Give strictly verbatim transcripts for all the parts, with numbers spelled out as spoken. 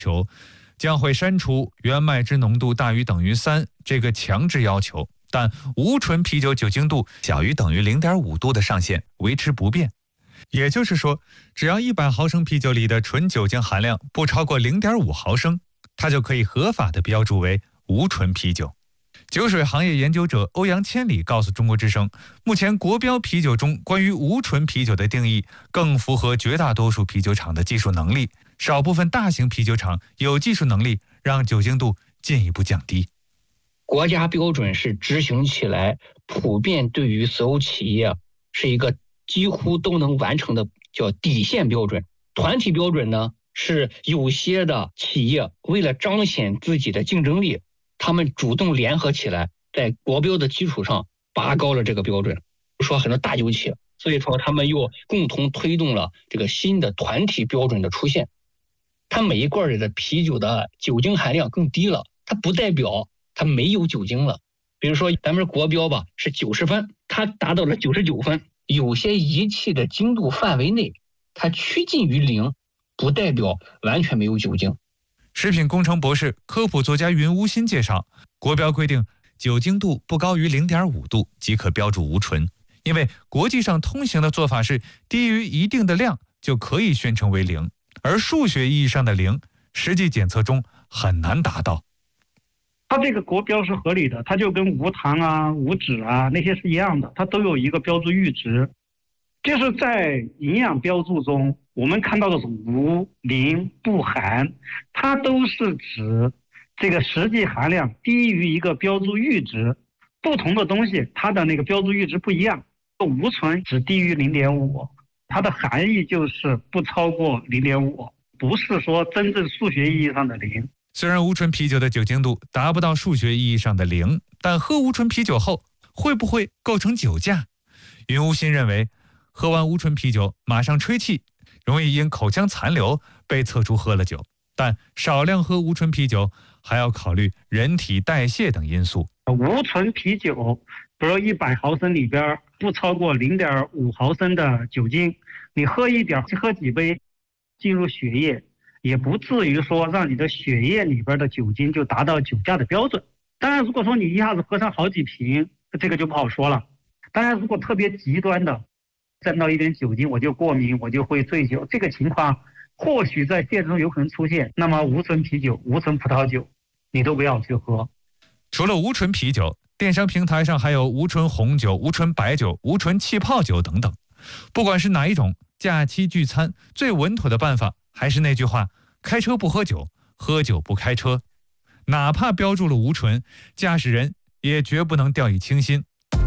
求将会删除原麦汁浓度大于等于三这个强制要求，但无醇啤酒酒精度小于等于 零点五 度的上限维持不变。也就是说，只要一百毫升啤酒里的纯酒精含量不超过 零点五 毫升，它就可以合法的标注为无醇啤酒。酒水行业研究者欧阳千里告诉中国之声，目前国标啤酒中关于无醇啤酒的定义更符合绝大多数啤酒厂的技术能力，少部分大型啤酒厂有技术能力让酒精度进一步降低。 国家标准是执行起来普遍对于所有企业是一个几乎都能完成的叫底线标准。团体标准呢，是有些的企业为了彰显自己的竞争力，他们主动联合起来，在国标的基础上拔高了这个标准。比如说很多大酒企，所以说他们又共同推动了这个新的团体标准的出现。它每一罐里的啤酒的酒精含量更低了，它不代表它没有酒精了。比如说咱们国标吧是九十分，它达到了九十九分。有些仪器的精度范围内，它趋近于零，不代表完全没有酒精。 食品工程博士、科普作家云无心介绍，国标规定酒精度不高于 零点五 度即可标注无醇，因为国际上通行的做法是低于一定的量就可以宣称为零，而数学意义上的零，实际检测中很难达到。 它这个国标是合理的，它就跟无糖啊、无脂啊那些是一样的，它都有一个标注阈值。就是在营养标注中，我们看到的是无、零、不含，它都是指这个实际含量低于一个标注阈值。不同的东西，它的那个标注阈值不一样。无醇只低于 零点五， 它的含义就是不超过 零点五， 不是说真正数学意义上的零。 虽然无醇啤酒的酒精度达不到数学意义上的零，但喝无醇啤酒后会不会构成酒驾？云无心认为，喝完无醇啤酒马上吹气，容易因口腔残留被测出喝了酒，但少量喝无醇啤酒还要考虑人体代谢等因素。 无醇啤酒比如一百毫升里边不超过 零点五 毫升的酒精，你喝一点喝几杯进入血液，也不至于说让你的血液里边的酒精就达到酒驾的标准。当然如果说你一下子喝上好几瓶，这个就不好说了。当然如果特别极端的沾到一点酒精我就过敏，我就会醉酒，这个情况或许在现实中有可能出现，那么无醇啤酒、无醇葡萄酒你都不要去喝。 除了无醇啤酒，电商平台上还有无醇红酒、无醇白酒、无醇气泡酒等等。不管是哪一种，假期聚餐最稳妥的办法还是那句话，开车不喝酒，喝酒不开车。哪怕标注了无醇，驾驶人也绝不能掉以轻心。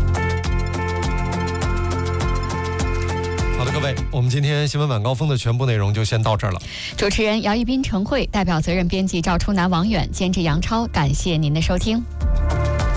好的，各位，我们今天新闻晚高峰的全部内容就先到这儿了。 主持人姚一斌、陈慧，代表责任编辑赵初南、王远，监制杨超，感谢您的收听。